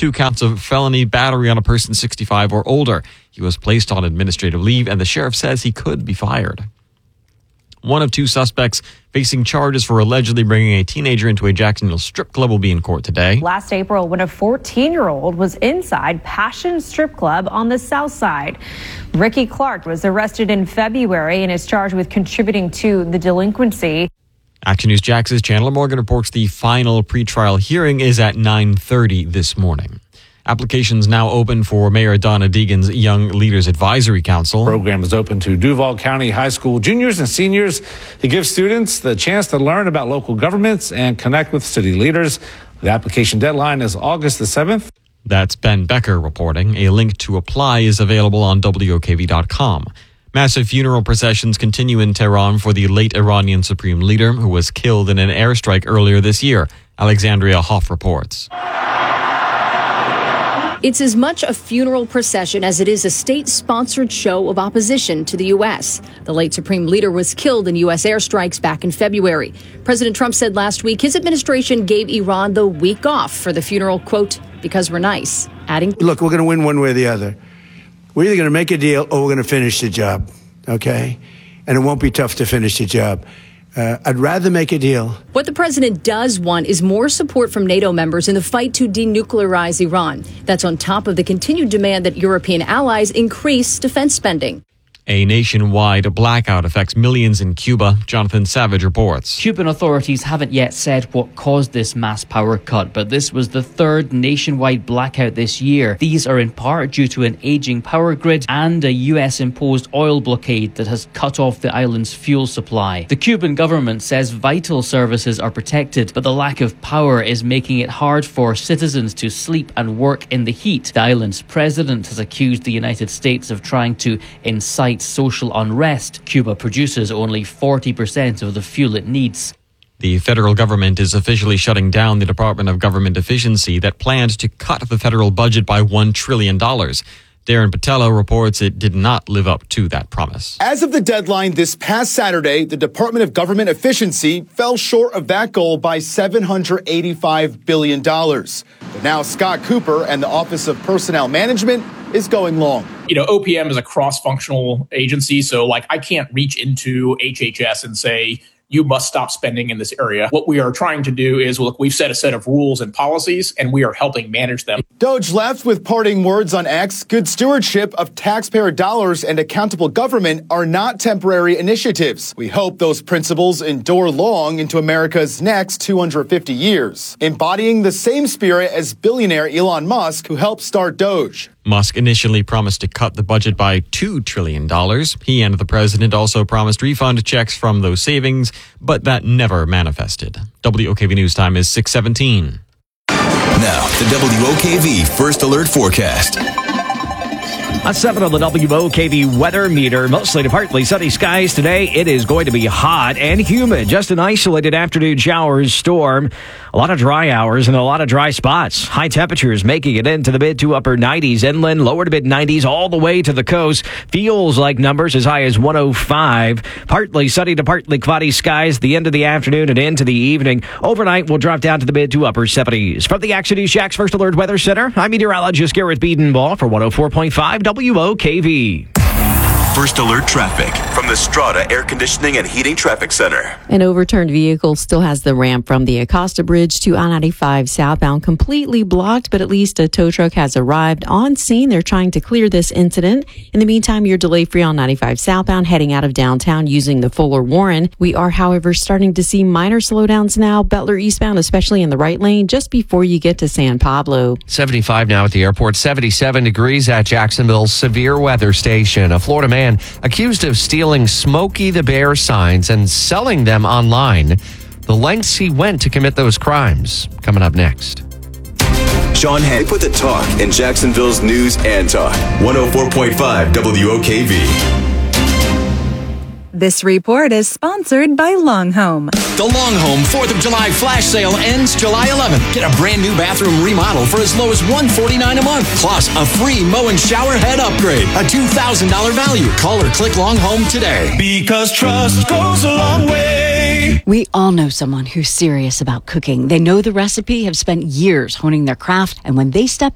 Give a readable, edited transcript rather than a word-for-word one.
2 counts of felony battery on a person 65 or older. He was placed on administrative leave, and the sheriff says he could be fired. One of 2 suspects facing charges for allegedly bringing a teenager into a Jacksonville strip club will be in court today. Last April, when a 14-year-old was inside Passion Strip Club on the south side. Ricky Clark was arrested in February and is charged with contributing to the delinquency. Action News Jax's Chandler Morgan reports the final pretrial hearing is at 9:30 this morning. Applications now open for Mayor Donna Deegan's Young Leaders Advisory Council. The program is open to Duval County High School juniors and seniors. It gives students the chance to learn about local governments and connect with city leaders. The application deadline is August the 7th. That's Ben Becker reporting. A link to apply is available on WOKV.com. Massive funeral processions continue in Tehran for the late Iranian supreme leader who was killed in an airstrike earlier this year. Alexandria Hoff reports. It's as much a funeral procession as it is a state-sponsored show of opposition to the U.S. The late supreme leader was killed in U.S. airstrikes back in February. President Trump said last week his administration gave Iran the week off for the funeral, quote, because we're nice, adding, look, we're going to win one way or the other. We're either going to make a deal or we're going to finish the job, okay? And it won't be tough to finish the job. I'd rather make a deal. What the president does want is more support from NATO members in the fight to denuclearize Iran. That's on top of the continued demand that European allies increase defense spending. A nationwide blackout affects millions in Cuba. Jonathan Savage reports. Cuban authorities haven't yet said what caused this mass power cut, but this was the 3rd nationwide blackout this year. These are in part due to an aging power grid and a U.S.-imposed oil blockade that has cut off the island's fuel supply. The Cuban government says vital services are protected, but the lack of power is making it hard for citizens to sleep and work in the heat. The island's president has accused the United States of trying to incite social unrest. Cuba produces only 40% of the fuel it needs. The federal government is officially shutting down the Department of Government Efficiency that planned to cut the federal budget by $1 trillion. Darren Patello reports it did not live up to that promise. As of the deadline this past Saturday, the Department of Government Efficiency fell short of that goal by $785 billion. But now Scott Cooper and the Office of Personnel Management is going long. You know, OPM is a cross-functional agency, so I can't reach into HHS and say, you must stop spending in this area. What we are trying to do is, look, we've set a set of rules and policies, and we are helping manage them. Doge left with parting words on X. Good stewardship of taxpayer dollars and accountable government are not temporary initiatives. We hope those principles endure long into America's next 250 years, embodying the same spirit as billionaire Elon Musk, who helped start Doge. Musk initially promised to cut the budget by $2 trillion. He and the president also promised refund checks from those savings, but that never manifested. WOKV News Time is 6:17. Now, the WOKV First Alert Forecast. At 7 on the WOKV weather meter, mostly to partly sunny skies today. It is going to be hot and humid. Just an isolated afternoon showers, storm. A lot of dry hours and a lot of dry spots. High temperatures making it into the mid to upper 90s inland, lower to mid 90s all the way to the coast. Feels like numbers as high as 105. Partly sunny to partly cloudy skies the end of the afternoon and into the evening. Overnight will drop down to the mid to upper 70s. From the Action News Jax First Alert Weather Center, I'm meteorologist Garrett Biedenball for 104.5 WOKV. First Alert Traffic from the Strata Air Conditioning and Heating Traffic Center. An overturned vehicle still has the ramp from the Acosta Bridge to I-95 southbound completely blocked, but at least a tow truck has arrived on scene. They're trying to clear this incident. In the meantime, you're delay-free on 95 southbound heading out of downtown using the Fuller Warren. We are, however, starting to see minor slowdowns now, Butler eastbound, especially in the right lane, just before you get to San Pablo. 75 now at the airport, 77 degrees at Jacksonville's severe weather station. A Florida man accused of stealing Smokey the Bear signs and selling them online. The lengths he went to commit those crimes. Coming up next. Sean Hay put the talk in Jacksonville's news and talk. 104.5 WOKV. This report is sponsored by Long Home. The Long Home 4th of July flash sale ends July 11th. Get a brand new bathroom remodel for as low as $149 a month. Plus, a free mow and shower head upgrade. A $2,000 value. Call or click Long Home today. Because trust goes a long way. We all know someone who's serious about cooking. They know the recipe, have spent years honing their craft, and when they step